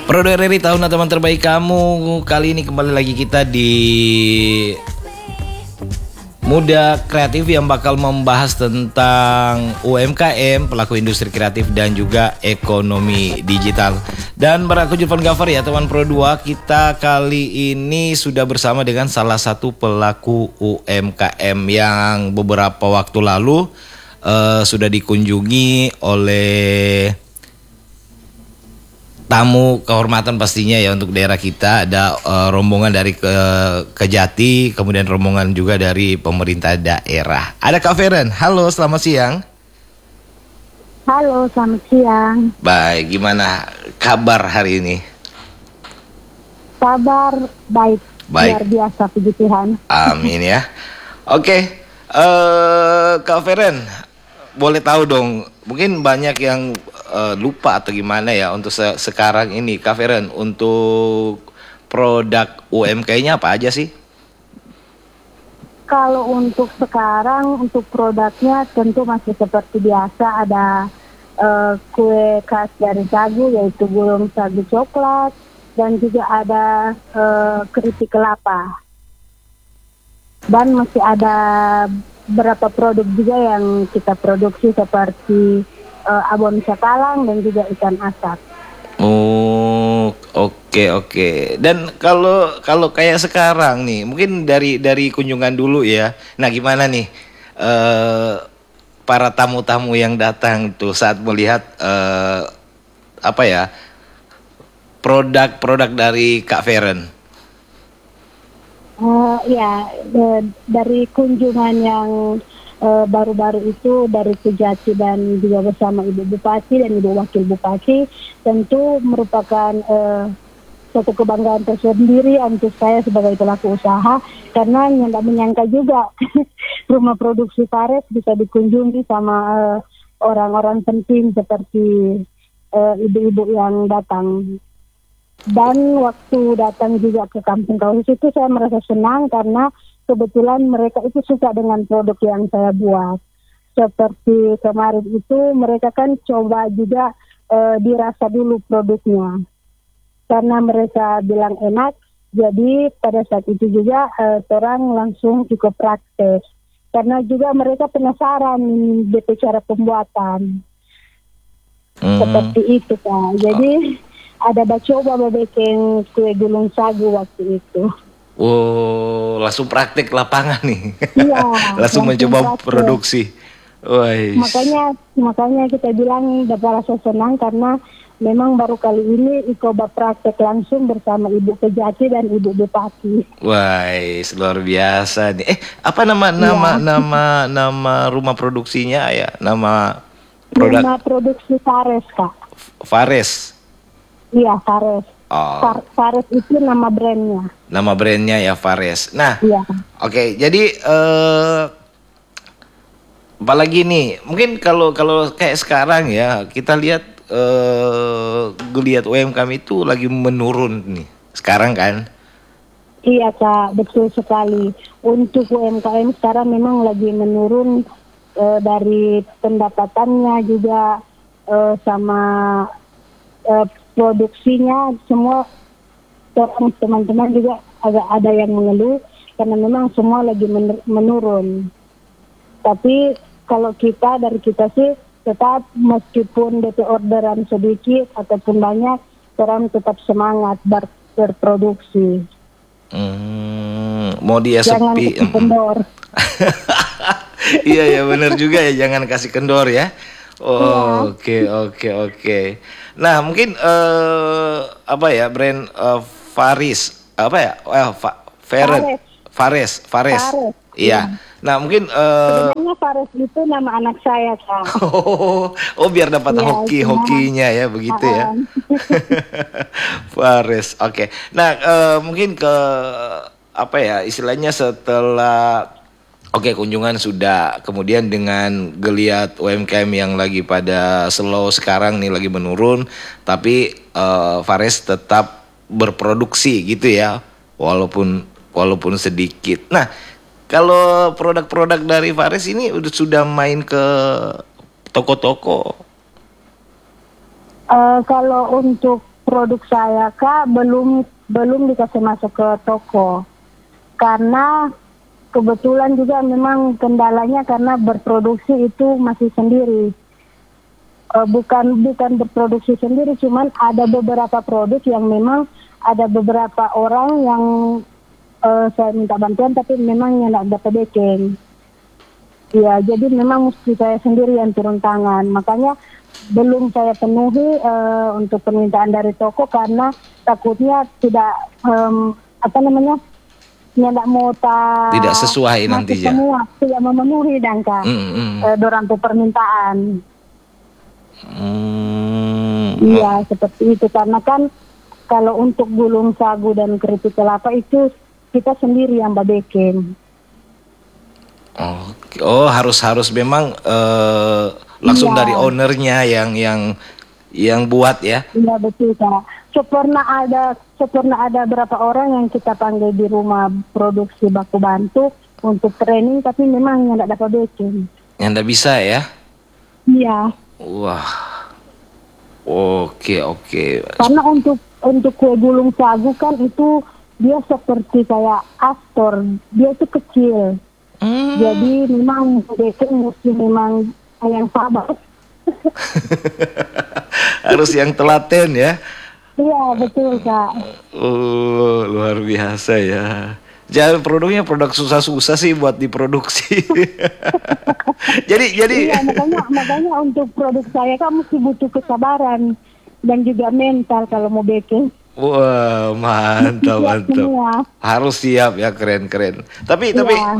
Produk RRI tahun teman terbaik kamu. Kali ini kembali lagi kita di Muda Kreatif yang bakal membahas tentang UMKM, pelaku industri kreatif dan juga ekonomi digital. Dan aku Julvan Gafar ya teman Pro 2. Kita kali ini sudah bersama dengan salah satu pelaku UMKM yang beberapa waktu lalu sudah dikunjungi oleh tamu kehormatan pastinya ya untuk daerah kita. Ada rombongan dari Kejati, kemudian rombongan juga dari pemerintah daerah. Ada Kak Feren. Halo, selamat siang. Halo, selamat siang. Baik, gimana kabar hari ini? Kabar baik. Luar biasa, puji Tuhan. Amin ya. Oke, Kak Feren, boleh tahu dong, mungkin banyak yang lupa atau gimana ya untuk sekarang ini Kak Feren, untuk produk UMKM-nya apa aja sih? Kalau untuk sekarang, untuk produknya tentu masih seperti biasa. Ada kue khas dari sagu, yaitu gulung sagu coklat, dan juga ada keripik kelapa. Dan masih ada beberapa produk juga yang kita produksi seperti abon sakalang dan juga ikan asap. Oh, oke. Dan kalau kayak sekarang nih, mungkin dari kunjungan dulu ya. Nah, gimana nih para tamu-tamu yang datang tuh saat melihat produk-produk dari Kak Feren? Dari kunjungan yang baru-baru itu dari Kejati dan juga bersama Ibu Bupati dan Ibu Wakil Bupati, tentu merupakan suatu kebanggaan tersendiri untuk saya sebagai pelaku usaha, karena tidak menyangka juga rumah produksi Fares bisa dikunjungi sama orang-orang penting seperti ibu-ibu yang datang. Dan waktu datang juga ke Kampung Kauhis itu saya merasa senang karena kebetulan mereka itu suka dengan produk yang saya buat. Seperti kemarin itu mereka kan coba juga dirasa dulu produknya. Karena mereka bilang enak, jadi pada saat itu juga orang langsung cukup praktek. Karena juga mereka penasaran DP cara pembuatan. Seperti itu Kak. Jadi ada coba bikin kue gulung sagu waktu itu. Oh, langsung praktek lapangan nih. Iya. langsung mencoba praktek produksi. Wais. Makanya kita bilang dapat rasa senang karena memang baru kali ini coba praktek langsung bersama Ibu Kejati dan Ibu Bupati. Wah, luar biasa nih. Apa nama rumah produksinya ya? Nama produksi Fares, Kak. Fares. Iya, Fares. Oh. Fares itu nama brandnya. Nama brandnya ya Fares. Nah, iya. Oke, jadi apalagi nih, mungkin kalau kayak sekarang ya kita lihat geliat UMKM itu lagi menurun nih sekarang kan? Iya Kak, betul sekali. Untuk UMKM sekarang memang lagi menurun dari pendapatannya juga sama produksinya, semua teman-teman juga agak ada yang mengeluh karena memang semua lagi menurun. Tapi kalau dari kita sih tetap meskipun DP orderan sedikit ataupun banyak, orang tetap semangat berproduksi. Mau dia jangan sepi. Jangan kendor. Iya benar juga ya, jangan kasih kendor ya. Oh, iya. Oke. Nah, mungkin brand Faris Fares. Iya. Nah, mungkin sebenarnya Fares itu nama anak saya, Kak. Oh, biar dapat hokinya ya, begitu ya. Fares. Oke. Nah, mungkin istilahnya setelah kunjungan sudah, kemudian dengan geliat UMKM yang lagi pada slow sekarang nih, lagi menurun, tapi Fares tetap berproduksi gitu ya, walaupun sedikit. Nah, kalau produk-produk dari Fares ini sudah main ke toko-toko? Kalau untuk produk saya Kak belum dikasih masuk ke toko. Karena kebetulan juga memang kendalanya karena berproduksi itu masih sendiri. Bukan berproduksi sendiri, cuman ada beberapa produk yang memang ada beberapa orang yang saya minta bantuan tapi memang yang tidak dapat backing. Ya, jadi memang mesti saya sendiri yang turun tangan. Makanya belum saya penuhi untuk permintaan dari toko karena takutnya tidak tidak mau tidak sesuai nantinya. Semua tidak memenuhi dan Kak dorang permintaan. Iya seperti itu karena kan kalau untuk gulung sagu dan keripik kelapa itu kita sendiri yang bikin. Oh harus memang langsung dari ownernya yang buat ya? Iya betul Kak. Pernah ada berapa orang yang kita panggil di rumah produksi baku bantu untuk training tapi memang yang tidak dapat bikin. Yang tidak bisa ya? Iya. Wah. Oke. Karena untuk kue gulung sagu kan itu dia seperti kayak astor, dia itu kecil. Jadi memang bikin mesti memang yang sabar. Harus yang telaten ya. Iya betul Kak. Oh luar biasa ya. Jangan produknya produk susah-susah sih buat diproduksi. jadi iya, makanya untuk produk saya kan mesti butuh kesabaran dan juga mental kalau mau baking. Wah mantap. Harus siap ya, keren. Tapi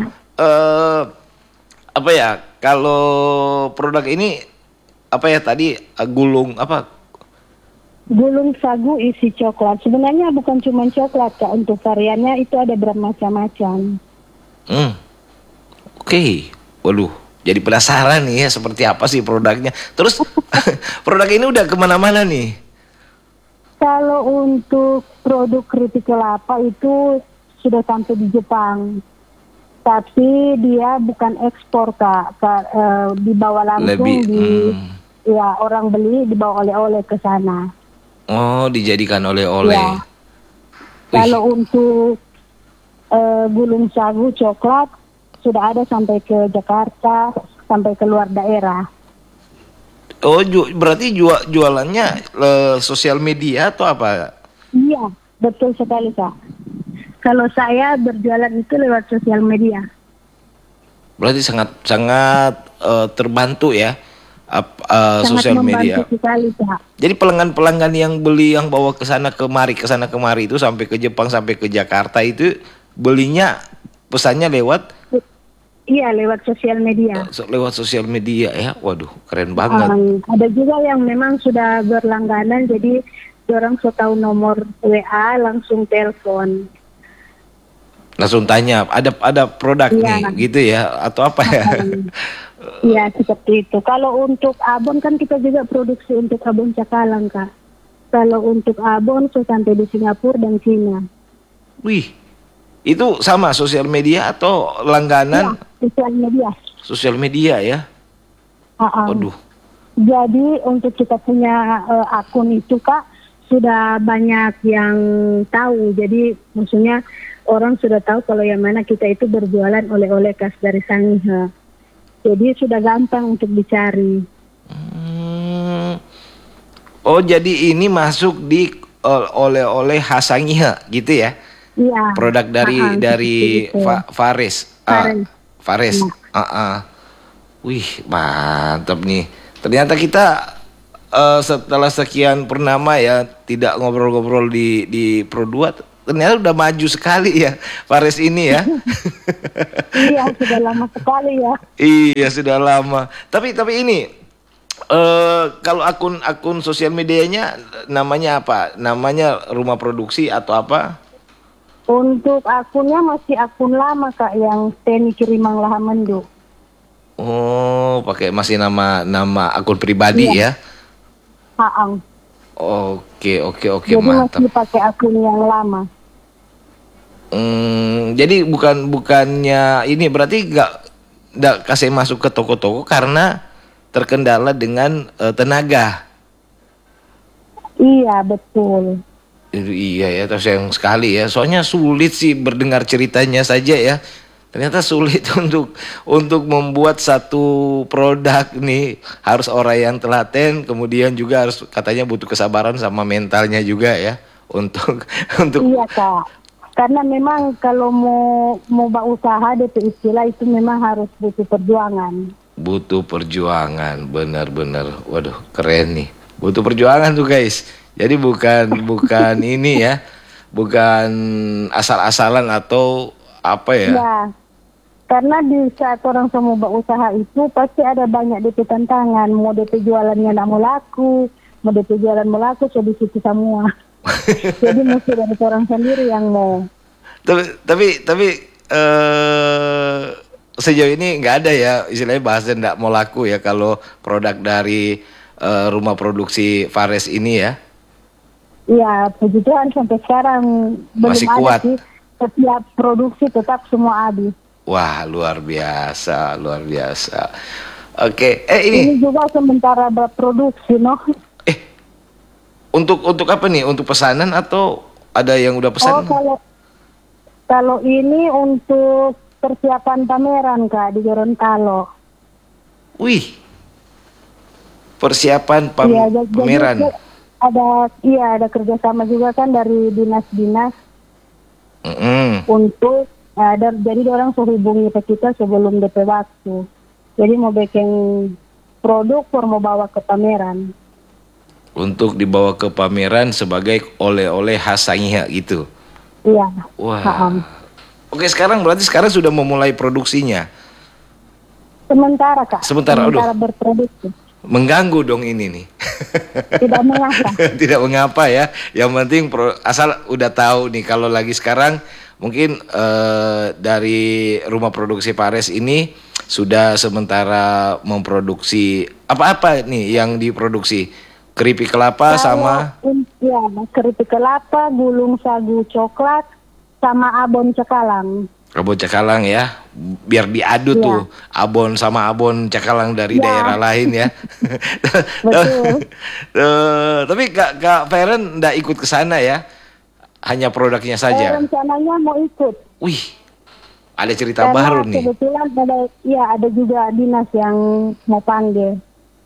apa ya, kalau produk ini apa ya tadi gulung sagu isi coklat. Sebenarnya bukan cuma coklat Kak, untuk variannya itu ada bermacam-macam. Oke. Waduh, jadi penasaran nih ya seperti apa sih produknya. Terus produk ini udah kemana-mana nih? Kalau untuk produk keripik kelapa itu sudah sampai di Jepang. Tapi dia bukan ekspor Kak, dibawa langsung orang beli dibawa oleh-oleh ke sana. Oh, dijadikan oleh-oleh. Ya. Kalau untuk gulung sagu coklat sudah ada sampai ke Jakarta, sampai ke luar daerah. Oh, berarti jualannya sosial media atau apa? Iya, betul sekali Kak. Kalau saya berjualan itu lewat sosial media. Berarti sangat terbantu ya sosial media. Sekali, Kak. Jadi pelanggan-pelanggan yang beli yang bawa ke sana kemari itu sampai ke Jepang sampai ke Jakarta itu belinya pesannya lewat? Iya, lewat sosial media. Lewat sosial media ya. Waduh, keren banget. Ada juga yang memang sudah berlangganan, jadi orang sudah tahu nomor WA langsung telepon. Langsung tanya, ada produk nih gitu ya atau apa ya? Iya, seperti itu. Kalau untuk abon kan kita juga produksi untuk abon cakalang Kak. Kalau untuk abon sudah sampai di Singapura dan Cina. Wih, itu sama sosial media atau langganan? Ya, sosial media. Sosial media ya? Waduh. Jadi untuk kita punya akun itu Kak, sudah banyak yang tahu. Jadi maksudnya orang sudah tahu kalau yang mana kita itu berjualan oleh-oleh khas dari Sangihe. Jadi sudah gampang untuk dicari. Oh, jadi ini masuk di oleh-oleh khas Sangihe gitu ya? Iya. Produk dari Faris. Faris. Wih, mantap nih. Ternyata kita setelah sekian purnama ya tidak ngobrol-ngobrol di Pro2, ternyata udah maju sekali ya Faris ini ya. Iya, sudah lama sekali ya. Iya, sudah lama. Tapi ini kalau akun sosial medianya namanya apa? Namanya Rumah Produksi atau apa? Untuk akunnya masih akun lama Kak, yang Teni Kirimang Lahamendo. Oh, pakai masih nama akun pribadi ya? Oke, jadi mantap. Masih pakai akun yang lama. Jadi bukannya ini berarti nggak kasih masuk ke toko-toko karena terkendala dengan tenaga. Iya, betul. Iya ya, terus sayang sekali ya. Soalnya sulit sih berdengar ceritanya saja ya. Ternyata sulit untuk membuat satu produk nih, harus orang yang telaten, kemudian juga harus katanya butuh kesabaran sama mentalnya juga ya untuk untuk Iya, Kak. Karena memang kalau mau berusaha DP istilah itu memang harus butuh perjuangan. butuh perjuangan, benar-benar. Waduh, keren nih. Butuh perjuangan tuh guys. Jadi bukan bukan ini ya, bukan asal-asalan atau apa ya? Ya, karena di saat orang semua berusaha itu pasti ada banyak DP tantangan. Mau DP jualannya nggak mau laku, mau DP jualan mau laku, so di situ semua. Jadi mesti dari orang sendiri yang mau. Tapi sejauh ini nggak ada ya istilahnya bahasa nggak mau laku ya kalau produk dari rumah produksi Fares ini ya. Ya, puji Tuhan sampai sekarang belum Masih ada kuat. sih. Setiap produksi tetap semua habis. Wah, luar biasa, luar biasa. Oke, Ini ini juga sementara berproduksi, no? untuk apa nih? Untuk pesanan atau ada yang udah Oh, pesan? kalau ini untuk persiapan pameran, Kak, di Gorontalo. Wih, persiapan Iya, jadi pameran. ada kerjasama juga kan dari dinas-dinas Mm-mm. untuk jadi orang suruh hubungi ke kita sebelum DP waktu. Jadi mau bikin produk, mau bawa ke pameran. Untuk dibawa ke pameran sebagai oleh-oleh khas Sangihe gitu. Iya. Wah. Paham. Oke, sekarang sudah memulai produksinya. Sementara, Kak. Sementara, aduh. Berproduksi. Mengganggu dong ini nih. Tidak mengapa. Tidak mengapa ya. Yang penting asal udah tahu nih kalau lagi sekarang mungkin dari rumah produksi Fares ini sudah sementara memproduksi apa-apa nih yang diproduksi? Keripik kelapa sama Ya, keripik kelapa, gulung sagu coklat, sama abon cekalang. abon cakalang ya. Biar diadu Iya. tuh abon sama abon cakalang dari Ya. daerah lain ya. Betul. Tapi Kak Feren ndak ikut ke sana ya. Hanya produknya saja. Rencananya mau ikut. Wih, ada cerita Karena baru nih. kebetulan ada juga dinas yang mau panggil.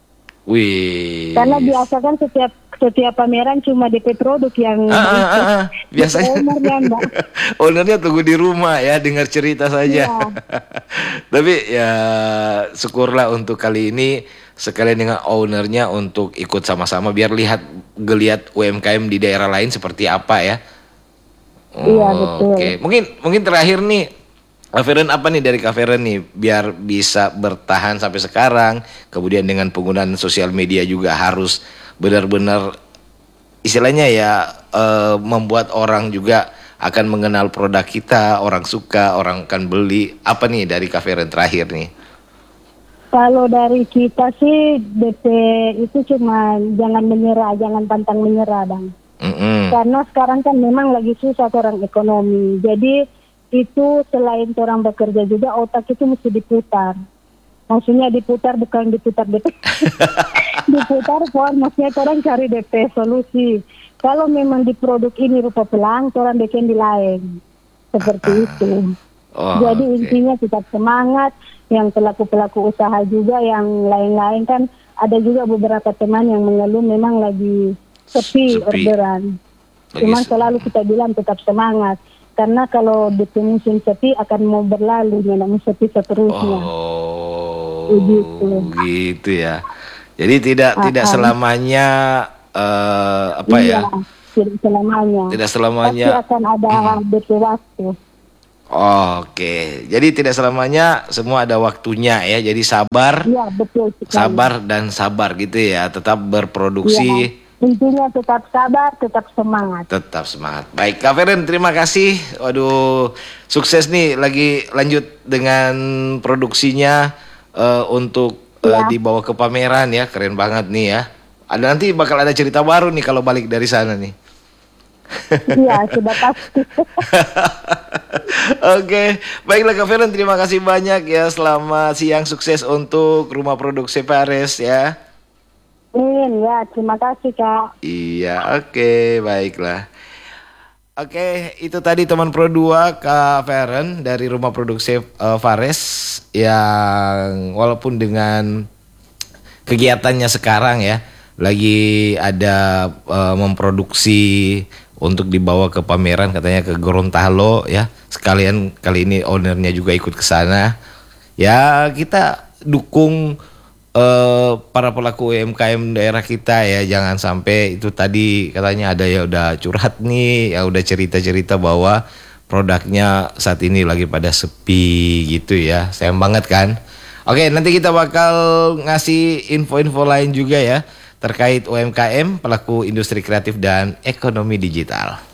Wih. Karena biasa kan setiap pameran cuma DP produk yang Biasanya ownernya enggak. ownernya tunggu di rumah ya, dengar cerita saja. Iya. Tapi ya syukurlah untuk kali ini sekalian dengan ownernya untuk ikut sama-sama biar geliat UMKM di daerah lain seperti apa ya. Iya, betul. Oke, mungkin terakhir nih, Kak Feren apa nih dari Kak Feren nih biar bisa bertahan sampai sekarang, kemudian dengan penggunaan sosial media juga harus benar-benar istilahnya ya membuat orang juga akan mengenal produk kita, orang suka, orang akan beli. Apa nih dari Kak Feren terakhir nih? Kalau dari kita sih DP itu cuma jangan menyerah, jangan pantang menyerah, Bang. Mm-mm. Karena sekarang kan memang lagi susah orang ekonomi. Jadi itu selain orang bekerja juga otak itu mesti diputar. Maksudnya diputar bukan diputar DP. Diputar maksudnya orang cari DP solusi. Kalau memang di produk ini rupa pelang, orang bikin di lain. Seperti itu. Jadi oke. intinya tetap semangat. Yang pelaku-pelaku usaha juga yang lain-lain kan ada juga beberapa teman yang mengeluh memang lagi sepi orderan. Cuman selalu kita bilang tetap semangat. Karena kalau di musim sepi akan mau berlalu, namun sepi seterusnya. Oh, Begitu. gitu ya. Jadi tidak selamanya apa Iya, ya? tidak selamanya. Tidak selamanya. Pasti akan ada DP waktu. Oke, jadi tidak selamanya semua ada waktunya ya. Jadi sabar, Iya, betul sekali. sabar dan sabar gitu ya. Tetap berproduksi. Iya. Intinya tetap sabar, tetap semangat. Tetap semangat. Baik, Kak Feren, terima kasih. Waduh, sukses nih lagi lanjut dengan produksinya untuk dibawa ke pameran ya. Keren banget nih ya. Ada nanti bakal ada cerita baru nih kalau balik dari sana nih. Iya, sudah pasti. Oke, baiklah Kak Feren, terima kasih banyak ya. Selamat siang, sukses untuk rumah produksi Fares ya. Amin ya, terima kasih Kak. Iya, oke, baiklah. Oke, itu tadi teman Pro 2 Kak Feren dari rumah produksi Fares yang walaupun dengan kegiatannya sekarang ya lagi ada memproduksi untuk dibawa ke pameran katanya ke Gorontalo ya. Sekalian kali ini ownernya juga ikut ke sana. Ya, kita dukung para pelaku UMKM daerah kita ya, jangan sampai itu tadi katanya ada ya udah curhat nih, ya udah cerita-cerita bahwa produknya saat ini lagi pada sepi gitu ya. Sayang banget kan. Oke, nanti kita bakal ngasih info-info lain juga ya terkait UMKM, pelaku industri kreatif dan ekonomi digital.